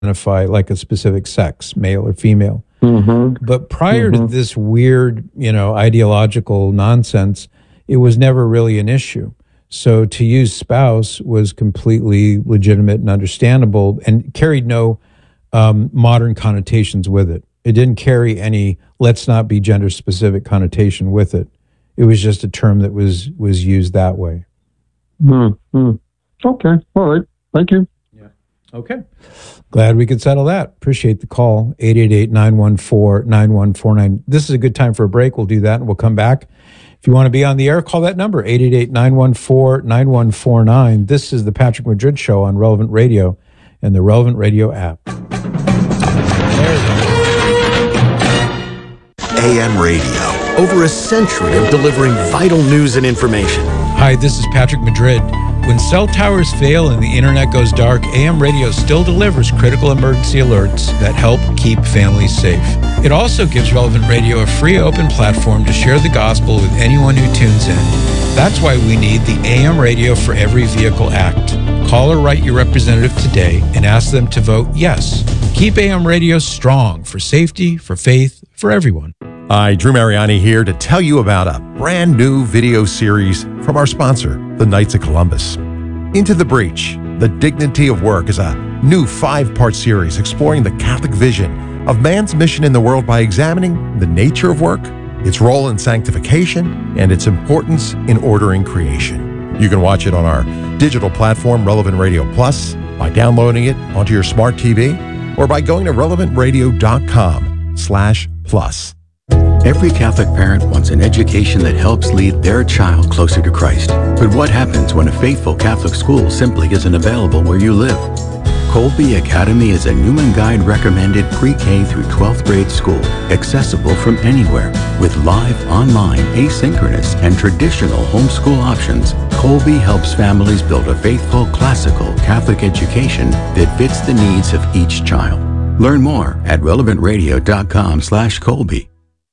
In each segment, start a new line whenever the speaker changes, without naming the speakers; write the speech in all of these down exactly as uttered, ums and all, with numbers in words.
identify like a specific sex, male or female.
Mm-hmm.
But prior
mm-hmm.
to this weird, you know, ideological nonsense, it was never really an issue. So to use spouse was completely legitimate and understandable and carried no um, modern connotations with it. It didn't carry any let's not be gender specific connotation with it. It was just a term that was was used that way.
Mm-hmm. Okay. All right. Thank you.
Yeah. Okay. Glad we could settle that. Appreciate the call. eight eight eight, nine one four, nine one four nine. This is a good time for a break. We'll do that and we'll come back. If you want to be on the air, call that number, eight eight eight, nine one four, nine one four nine. This is the Patrick Madrid Show on Relevant Radio and the Relevant Radio app.
A M Radio, over a century of delivering vital news and information.
Hi, this is Patrick Madrid. When cell towers fail and the internet goes dark, A M Radio still delivers critical emergency alerts that help keep families safe. It also gives Relevant Radio a free open platform to share the gospel with anyone who tunes in. That's why we need the A M Radio for Every Vehicle Act. Call or write your representative today and ask them to vote yes. Keep A M Radio strong for safety, for faith, for everyone.
Hi, Drew Mariani here to tell you about a brand new video series from our sponsor, the Knights of Columbus. Into the Breach, The Dignity of Work is a new five-part series exploring the Catholic vision of man's mission in the world by examining the nature of work, its role in sanctification, and its importance in ordering creation. You can watch it on our digital platform, Relevant Radio Plus, by downloading it onto your smart T V, or by going to relevant radio dot com slash plus.
Every Catholic parent wants an education that helps lead their child closer to Christ. But what happens when a faithful Catholic school simply isn't available where you live? Colby Academy is a Newman Guide recommended pre-K through twelfth grade school, accessible from anywhere. With live, online, asynchronous, and traditional homeschool options, Colby helps families build a faithful, classical Catholic education that fits the needs of each child. Learn more at relevant radio dot com slash Colby.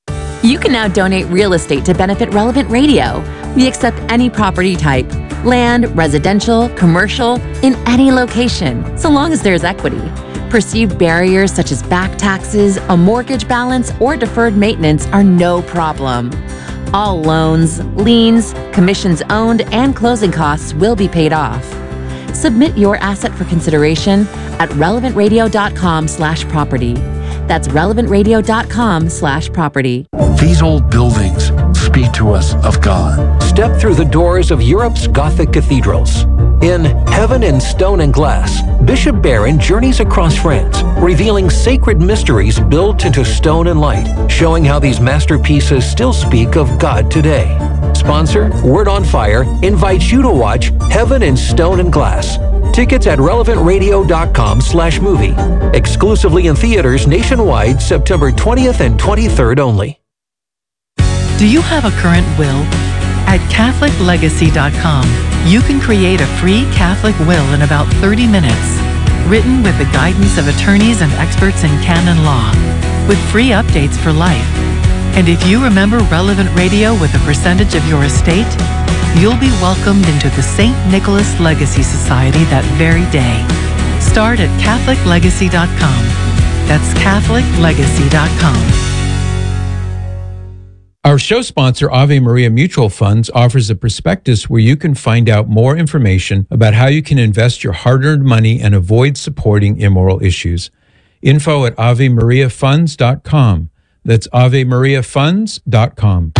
You can now donate real estate to benefit Relevant Radio. We accept any property type, land, residential, commercial, in any location, so long as there's equity. Perceived barriers such as back taxes, a mortgage balance, or deferred maintenance are no problem. All loans, liens, commissions owned, and closing costs will be paid off. Submit your asset for consideration at relevant radio dot com slash property. That's relevant radio dot com slash property.
These old buildings speak to us of God.
Step through the doors of Europe's Gothic cathedrals. In Heaven in Stone and Glass, Bishop Barron journeys across France, revealing sacred mysteries built into stone and light, showing how these masterpieces still speak of God today. Sponsor, Word on Fire, invites you to watch Heaven in Stone and Glass. Tickets at relevant radio dot com slash movie. Exclusively in theaters nationwide, September twentieth and twenty-third only.
Do you have a current will? At Catholic Legacy dot com, you can create a free Catholic will in about thirty minutes, written with the guidance of attorneys and experts in canon law, with free updates for life. And if you remember Relevant Radio with a percentage of your estate, you'll be welcomed into the Saint Nicholas Legacy Society that very day. Start at Catholic Legacy dot com. That's Catholic Legacy dot com.
Our show sponsor, Ave Maria Mutual Funds, offers a prospectus where you can find out more information about how you can invest your hard-earned money and avoid supporting immoral issues. Info at ave maria funds dot com. That's ave maria funds dot com.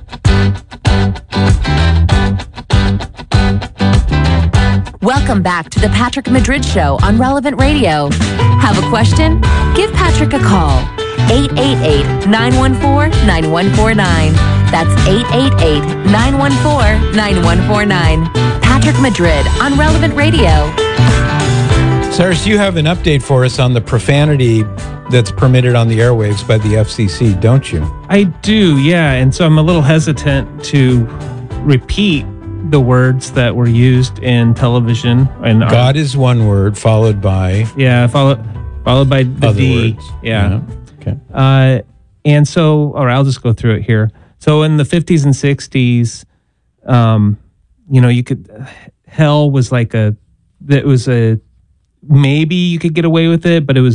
Welcome back to the Patrick Madrid Show on Relevant Radio. Have a question? Give Patrick a call. eight eight eight, nine one four, nine one four nine. That's eight eight eight, nine one four, nine one four nine. Patrick Madrid on Relevant Radio.
Cyrus, you have an update for us on the profanity that's permitted on the airwaves by the F C C, don't you?
I do, yeah. And so I'm a little hesitant to repeat the words that were used in television. And
God our, is one word, followed by...
Yeah, followed, followed by the
other
D.
Words.
Yeah.
yeah. Okay.
Uh, and so, or I'll just go through it here. So in the fifties and sixties, um, you know, you could, hell was like a, it was a maybe you could get away with it, but it was